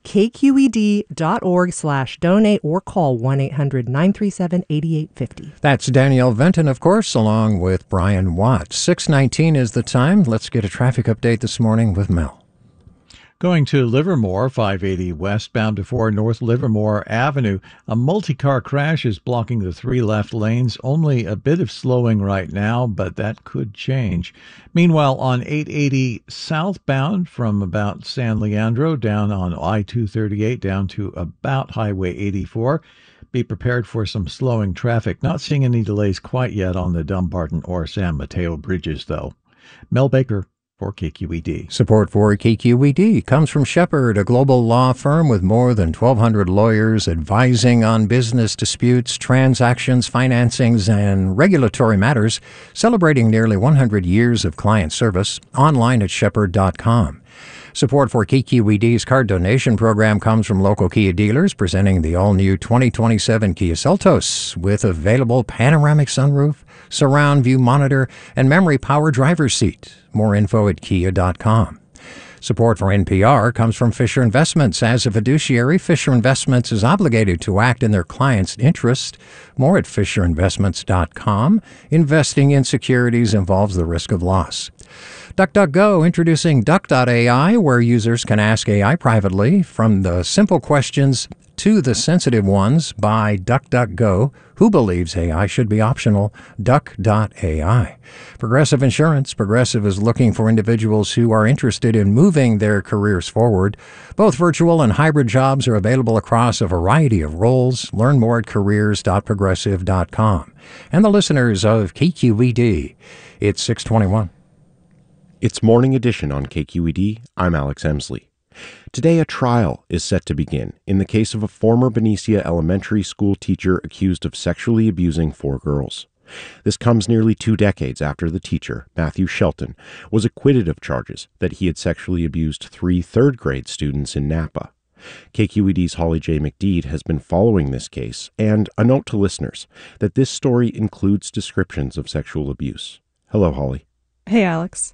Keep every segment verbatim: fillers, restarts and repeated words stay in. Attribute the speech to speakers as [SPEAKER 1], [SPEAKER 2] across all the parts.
[SPEAKER 1] kqed.org slash donate or call one eight hundred nine three seven eight eight five zero.
[SPEAKER 2] That's Danielle Venton, of course, along with Brian Watt. six nineteen is the time. Let's get a traffic update this morning with Mel.
[SPEAKER 3] Going to Livermore, five eighty westbound before North Livermore Avenue. A multi-car crash is blocking the three left lanes. Only a bit of slowing right now, but that could change. Meanwhile, on eight eighty southbound from about San Leandro down on I two thirty-eight down to about Highway eighty-four. Be prepared for some slowing traffic. Not seeing any delays quite yet on the Dumbarton or San Mateo bridges, though. Mel Baker for K Q E D.
[SPEAKER 2] Support for K Q E D comes from Shepherd, a global law firm with more than twelve hundred lawyers advising on business disputes, transactions, financings, and regulatory matters, celebrating nearly one hundred years of client service. Online at shepherd dot com. Support for K Q E D's card donation program comes from local Kia dealers presenting the all-new twenty twenty-seven Kia Seltos with available panoramic sunroof, surround view monitor, and memory power driver's seat. More info at kia dot com. Support for N P R comes from Fisher Investments. As a fiduciary, Fisher Investments is obligated to act in their clients' interest. More at fisher investments dot com. Investing in securities involves the risk of loss. DuckDuckGo introducing Duck dot A I, where users can ask A I privately from the simple questions to the sensitive ones by DuckDuckGo. Who believes A I should be optional? Duck dot A I. Progressive Insurance. Progressive is looking for individuals who are interested in moving their careers forward. Both virtual and hybrid jobs are available across a variety of roles. Learn more at careers dot progressive dot com. And the listeners of K Q E D. It's six twenty-one.
[SPEAKER 4] It's Morning Edition on K Q E D. I'm Alex Emsley. Today, a trial is set to begin in the case of a former Benicia elementary school teacher accused of sexually abusing four girls. This comes nearly two decades after the teacher, Matthew Shelton, was acquitted of charges that he had sexually abused three third-grade students in Napa. K Q E D's Holly J. McDeed has been following this case, and a note to listeners that this story includes descriptions of sexual abuse. Hello, Holly.
[SPEAKER 5] Hey, Alex.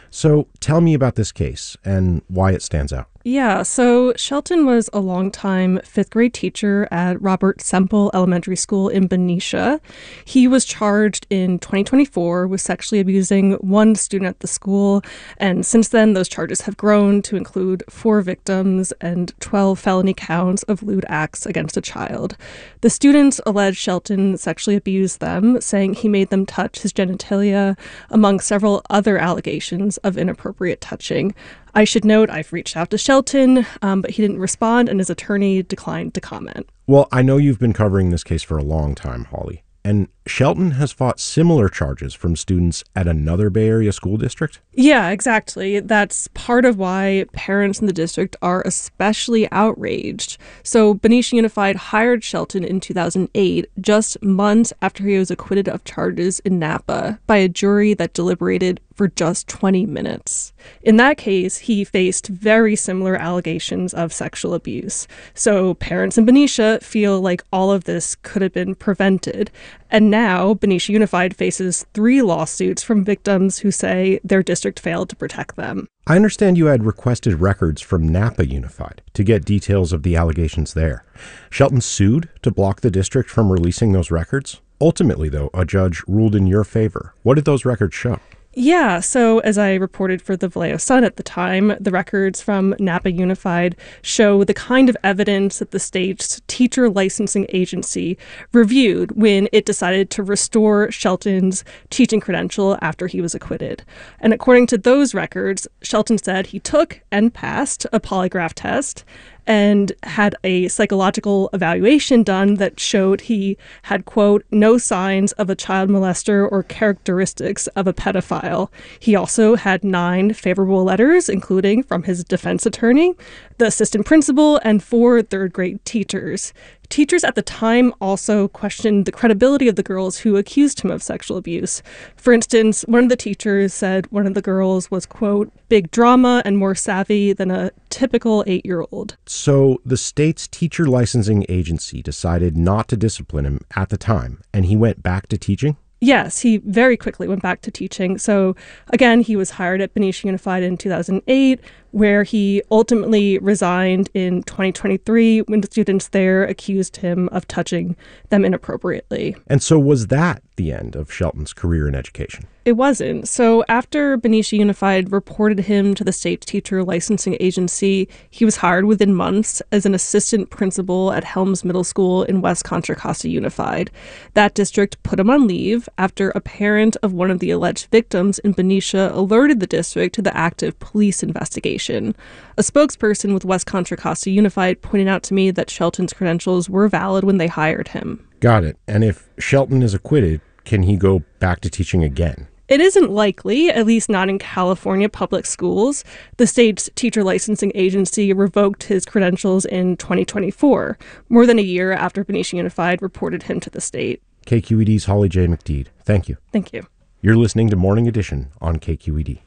[SPEAKER 4] So tell me about this case and why it stands out.
[SPEAKER 5] Yeah, so Shelton was a longtime fifth grade teacher at Robert Semple Elementary School in Benicia. He was charged in twenty twenty-four with sexually abusing one student at the school, and since then those charges have grown to include four victims and twelve felony counts of lewd acts against a child. The students alleged Shelton sexually abused them, saying he made them touch his genitalia, among several other allegations of inappropriate touching. I should note I've reached out to Shelton, um, but he didn't respond and his attorney declined to comment.
[SPEAKER 4] Well, I know you've been covering this case for a long time, Holly, and Shelton has fought similar charges from students at another Bay Area school district?
[SPEAKER 5] Yeah, exactly. That's part of why parents in the district are especially outraged. So Benicia Unified hired Shelton in two thousand eight, just months after he was acquitted of charges in Napa by a jury that deliberated for just twenty minutes. In that case, he faced very similar allegations of sexual abuse. So parents in Benicia feel like all of this could have been prevented. And now Benicia Unified faces three lawsuits from victims who say their district failed to protect them.
[SPEAKER 4] I understand you had requested records from Napa Unified to get details of the allegations there. Shelton sued to block the district from releasing those records. Ultimately, though, a judge ruled in your favor. What did those records show?
[SPEAKER 5] Yeah, so as I reported for the Vallejo Sun at the time, the records from Napa Unified show the kind of evidence that the state's teacher licensing agency reviewed when it decided to restore Shelton's teaching credential after he was acquitted. And according to those records, Shelton said he took and passed a polygraph test and had a psychological evaluation done that showed he had, quote, no signs of a child molester or characteristics of a pedophile. He also had nine favorable letters, including from his defense attorney, the assistant principal, and four third grade teachers. Teachers at the time also questioned the credibility of the girls who accused him of sexual abuse. For instance, one of the teachers said one of the girls was, quote, big drama and more savvy than a typical eight-year-old.
[SPEAKER 4] So the state's teacher licensing agency decided not to discipline him at the time, and he went back to teaching?
[SPEAKER 5] Yes, he very quickly went back to teaching. So again, he was hired at Benicia Unified in two thousand eight, where he ultimately resigned in twenty twenty-three when the students there accused him of touching them inappropriately.
[SPEAKER 4] And so was that the end of Shelton's career in education?
[SPEAKER 5] It wasn't. So after Benicia Unified reported him to the state teacher licensing agency, he was hired within months as an assistant principal at Helms Middle School in West Contra Costa Unified. That district put him on leave after a parent of one of the alleged victims in Benicia alerted the district to the active police investigation. A spokesperson with West Contra Costa Unified pointed out to me that Shelton's credentials were valid when they hired him.
[SPEAKER 4] Got it. And if Shelton is acquitted, can he go back to teaching again?
[SPEAKER 5] It isn't likely, at least not in California public schools. The state's teacher licensing agency revoked his credentials in twenty twenty-four, more than a year after Benicia Unified reported him to the state.
[SPEAKER 4] K Q E D's Holly J. McDede, thank you.
[SPEAKER 5] Thank you.
[SPEAKER 4] You're listening to Morning Edition on K Q E D.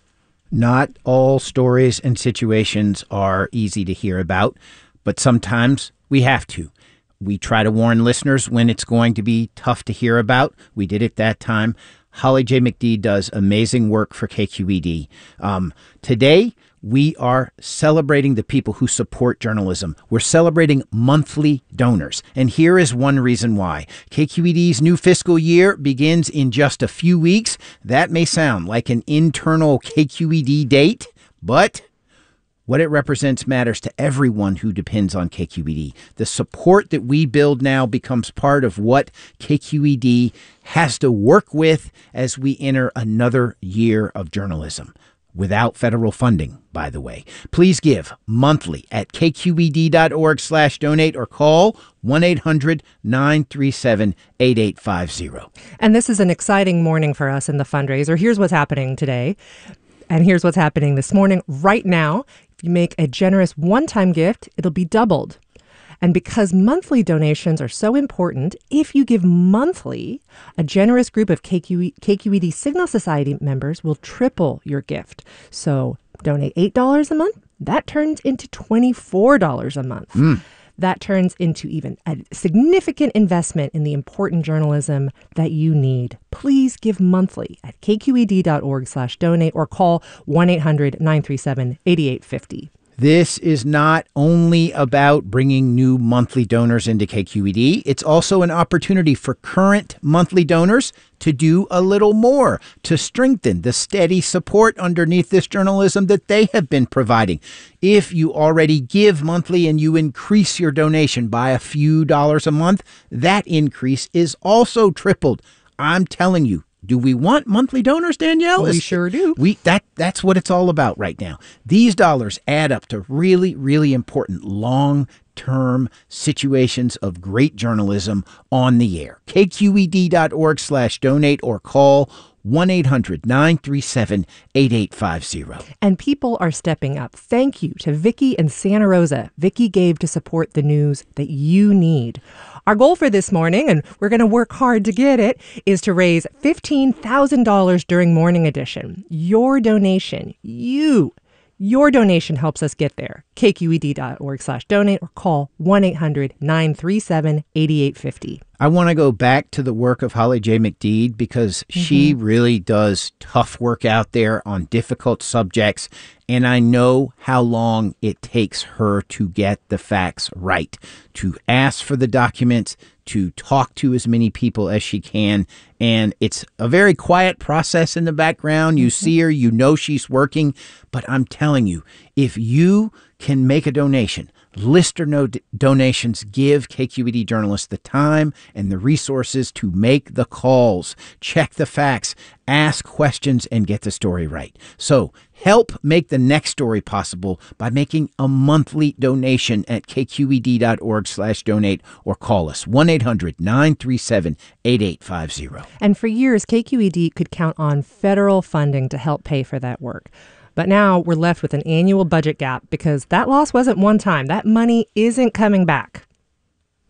[SPEAKER 6] Not all stories and situations are easy to hear about, but sometimes we have to. We try to warn listeners when it's going to be tough to hear about. We did it that time. Holly J. McDede does amazing work for K Q E D. Um, today, we are celebrating the people who support journalism. We're celebrating monthly donors. And here is one reason why. K Q E D's new fiscal year begins in just a few weeks. That may sound like an internal K Q E D date, but what it represents matters to everyone who depends on K Q E D. The support that we build now becomes part of what K Q E D has to work with as we enter another year of journalism. Without federal funding, by the way. Please give monthly at kqed.org slash donate or call one eight hundred nine three seven eight eight five zero.
[SPEAKER 1] And this is an exciting morning for us in the fundraiser. Here's what's happening today. And here's what's happening this morning. Right now, if you make a generous one-time gift, it'll be doubled. And because monthly donations are so important, if you give monthly, a generous group of K Q E, K Q E D Signal Society members will triple your gift. So donate eight dollars a month, that turns into twenty-four dollars a month. Mm. That turns into even a significant investment in the important journalism that you need. Please give monthly at kqed.org slash donate or call one eight hundred nine three seven eight eight five zero.
[SPEAKER 6] This is not only about bringing new monthly donors into K Q E D, it's also an opportunity for current monthly donors to do a little more to strengthen the steady support underneath this journalism that they have been providing. If you already give monthly and you increase your donation by a few dollars a month, that increase is also tripled. I'm telling you. Do we want monthly donors, Danielle?
[SPEAKER 1] Well, we sure do.
[SPEAKER 6] We that that's what it's all about right now. These dollars add up to really, really important long-term situations of great journalism on the air. kqed.org slash donate or call one eight hundred nine three seven eight eight five zero.
[SPEAKER 1] And people are stepping up. Thank you to Vicki and Santa Rosa. Vicki gave to support the news that you need. Our goal for this morning, and we're going to work hard to get it, is to raise fifteen thousand dollars during Morning Edition. Your donation, you, your donation helps us get there. kqed.org slash donate or call one eight hundred nine three seven eight eight five zero.
[SPEAKER 6] I want to go back to the work of Holly J. McDede because mm-hmm. she really does tough work out there on difficult subjects, and I know how long it takes her to get the facts right, to ask for the documents, to talk to as many people as she can, and it's a very quiet process in the background. You mm-hmm. see her, you know she's working, but I'm telling you, if you can make a donation, list or no d- donations, give K Q E D journalists the time and the resources to make the calls, check the facts, ask questions, and get the story right. So help make the next story possible by making a monthly donation at kqed.org slash donate or call us one eight hundred nine three seven eight eight five zero.
[SPEAKER 1] And for years, K Q E D could count on federal funding to help pay for that work. But now we're left with an annual budget gap because that loss wasn't one time. That money isn't coming back.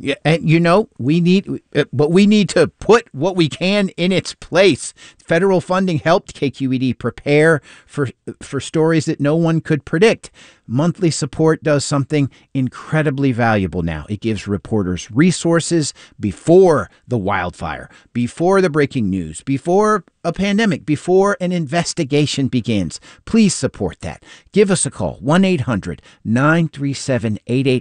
[SPEAKER 6] Yeah, and you know, we need, but we need to put what we can in its place. Federal funding helped K Q E D prepare for for stories that no one could predict. Monthly support does something incredibly valuable now. It gives reporters resources before the wildfire, before the breaking news, before a pandemic, before an investigation begins. Please support that. Give us a call, one eight hundred nine three seven eight eight